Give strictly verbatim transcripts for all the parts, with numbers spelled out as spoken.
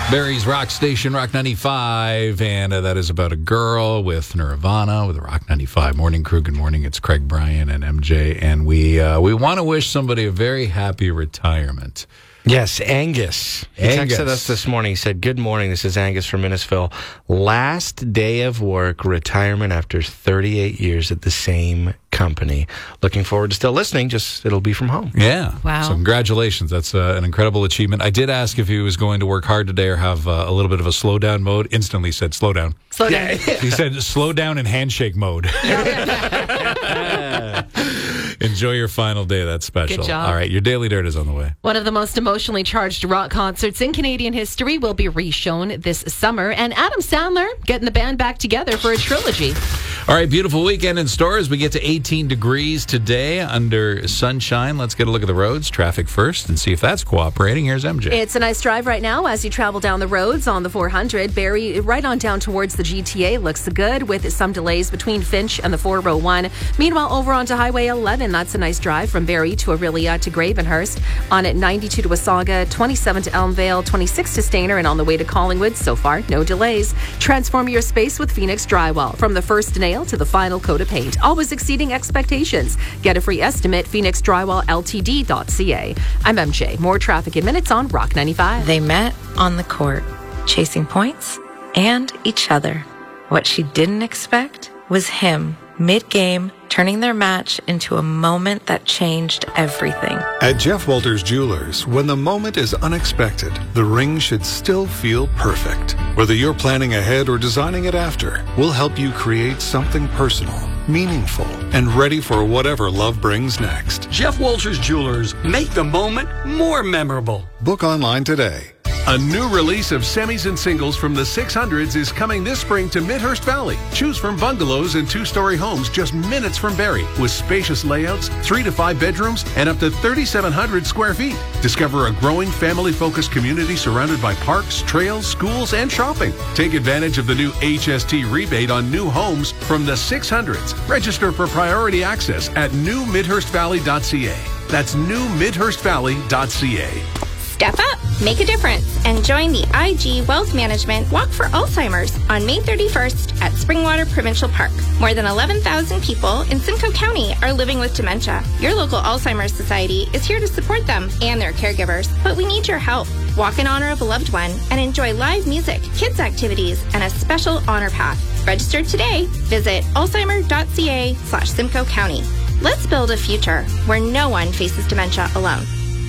Barry's Rock Station, Rock ninety-five, and uh, that is about a girl with Nirvana with the Rock ninety-five Morning Crew. Good morning, it's Craig Bryan and M J, and we uh, we want to wish somebody a very happy retirement. Yes, Angus. He Angus. texted us this morning. He said, good morning, this is Angus from Innisfil. Last day of work, retirement after thirty-eight years at the same company. Looking forward to still listening, just it'll be from home. Yeah. Wow. So congratulations. That's uh, an incredible achievement. I did ask if he was going to work hard today or have uh, a little bit of a slow down mode. Instantly said slow down. Slow down. He said slow down and handshake mode. Enjoy your final day. That's special. Good job. All right, your Daily Dirt is on the way. One of the most emotionally charged rock concerts in Canadian history will be re-shown this summer, and Adam Sandler getting the band back together for a trilogy. All right, beautiful weekend in store as we get to eighteen degrees today under sunshine. Let's get a look at the roads, traffic first, and see if that's cooperating. Here's M J. It's a nice drive right now as you travel down the roads on the four hundred. Barrie, right on down towards the G T A, looks good with some delays between Finch and the four oh one. Meanwhile, over onto Highway eleven, that's a nice drive from Barrie to Aurelia to Gravenhurst. On at ninety-two to Wasaga, twenty-seven to Elmvale, twenty-six to Stayner, and on the way to Collingwood. So far, no delays. Transform your space with Phoenix Drywall. From the first nail to the final coat of paint, always exceeding expectations. Get a free estimate, phoenix drywall l t d dot c a. I'm M J. More traffic in minutes on Rock ninety-five. They met on the court, chasing points and each other. What she didn't expect was him, mid-game, turning their match into a moment that changed everything. At Jeff Walters Jewelers, when the moment is unexpected, the ring should still feel perfect. Whether you're planning ahead or designing it after, we'll help you create something personal, meaningful, and ready for whatever love brings next. Jeff Walters Jewelers, make the moment more memorable. Book online today. A new release of semis and singles from the six hundreds is coming this spring to Midhurst Valley. Choose from bungalows and two-story homes just minutes from Barrie, with spacious layouts, three to five bedrooms, and up to thirty-seven hundred square feet. Discover a growing family-focused community surrounded by parks, trails, schools, and shopping. Take advantage of the new H S T rebate on new homes from the six hundreds. Register for priority access at new midhurst valley dot c a. That's new midhurst valley dot c a. Step up, make a difference, and join the I G Wealth Management Walk for Alzheimer's on May thirty-first at Springwater Provincial Park. More than eleven thousand people in Simcoe County are living with dementia. Your local Alzheimer's Society is here to support them and their caregivers, but we need your help. Walk in honor of a loved one and enjoy live music, kids activities, and a special honor path. Register today. Visit alzheimer dot c a slash Simcoe County. Let's build a future where no one faces dementia alone.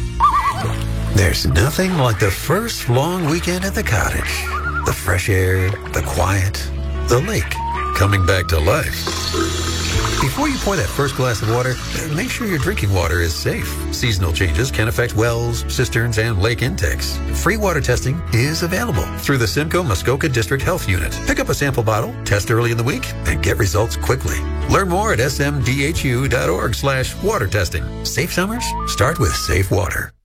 There's nothing like the first long weekend at the cottage. The fresh air, the quiet, the lake coming back to life. Before you pour that first glass of water, make sure your drinking water is safe. Seasonal changes can affect wells, cisterns, and lake intakes. Free water testing is available through the Simcoe Muskoka District Health Unit. Pick up a sample bottle, test early in the week, and get results quickly. Learn more at s m d h u dot org slash water testing. Safe summers start with safe water.